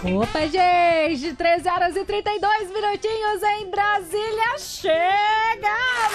Opa, gente, 13 horas e 32 minutinhos em Brasília. Chegamos!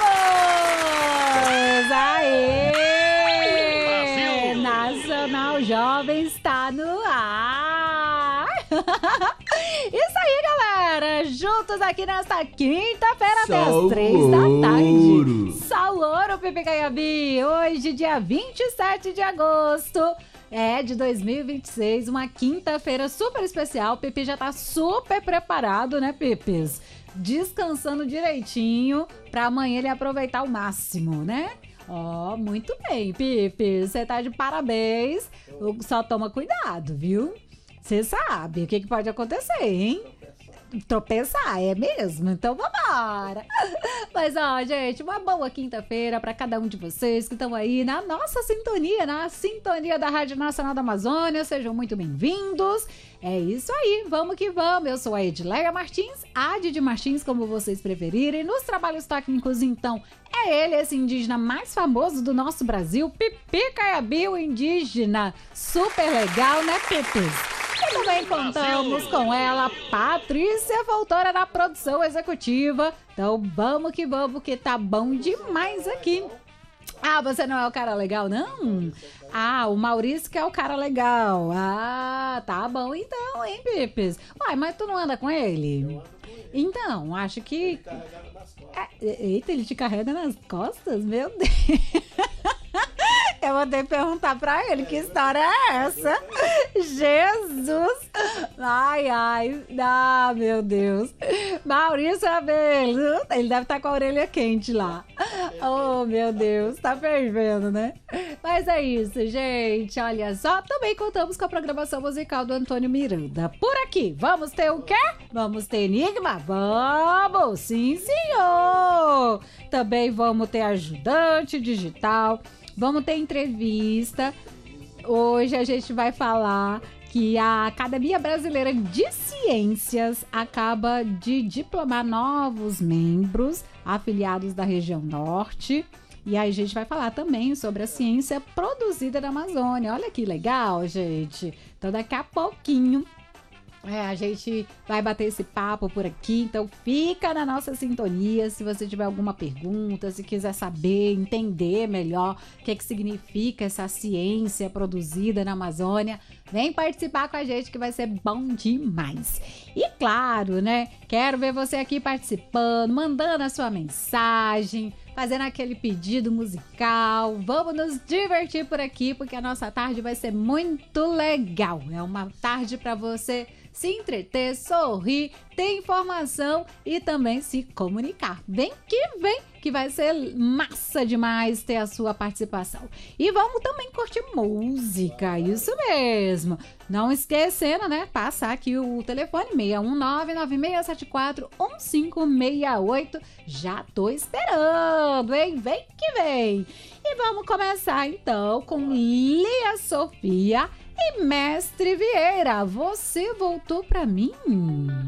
Aê! Brasil! Nacional Jovem está no ar! Isso aí, galera! Juntos aqui nesta quinta-feira até as 3 da tarde. Saloro, Pepe Caiabi! Hoje, dia 27 de agosto. De 2026, uma quinta-feira super especial. O Pepe já tá super preparado, né, Pepes? Descansando direitinho pra amanhã ele aproveitar ao máximo, né? Muito bem, Pepe. Você tá de parabéns. Só toma cuidado, viu? Você sabe o que pode acontecer, hein? Tropeçar, é mesmo? Então vambora! Mas gente, uma boa quinta-feira para cada um de vocês que estão aí na nossa sintonia, na sintonia da Rádio Nacional da Amazônia. Sejam muito bem-vindos. É isso aí, vamos que vamos. Eu sou a Edileia Martins, a Didi Martins, como vocês preferirem. Nos trabalhos técnicos, então, é ele, esse indígena mais famoso do nosso Brasil, Pepe Caiabi, o indígena super legal, né, Pepes? E também contamos com ela, Patrícia Voltora, da produção executiva. Então vamos que tá bom demais aqui. Você não é o cara legal, não? O Maurício que é o cara legal. Tá bom então, hein, Pepes? Uai, mas tu não anda com ele? Então, acho que... Eita, ele te carrega nas costas? Meu Deus! Eu vou ter que perguntar pra ele que história é essa. Jesus! Meu Deus. Maurício Abelho, ele deve estar com a orelha quente lá. Oh, meu Deus, tá fervendo, né? Mas é isso, gente. Olha só, também contamos com a programação musical do Antônio Miranda. Por aqui, vamos ter o quê? Vamos ter enigma? Vamos! Sim, senhor! Também vamos ter ajudante digital. Vamos ter entrevista. Hoje a gente vai falar que a Academia Brasileira de Ciências acaba de diplomar novos membros afiliados da região norte. E aí a gente vai falar também sobre a ciência produzida na Amazônia. Olha que legal, gente. Então daqui a pouquinho a gente vai bater esse papo por aqui, então fica na nossa sintonia. Se você tiver alguma pergunta, se quiser saber, entender melhor o que significa essa ciência produzida na Amazônia, vem participar com a gente que vai ser bom demais. E claro, né, quero ver você aqui participando, mandando a sua mensagem, fazendo aquele pedido musical. Vamos nos divertir por aqui, porque a nossa tarde vai ser muito legal. É uma tarde para você se entreter, sorrir, ter informação e também se comunicar. Vem, que vai ser massa demais ter a sua participação. E vamos também curtir música, isso mesmo. Não esquecendo, né, passar aqui o telefone 619-9674-1568. Já tô esperando, hein? Vem que vem. E vamos começar então com Lia Sofia e Mestre Vieira. Você voltou pra mim?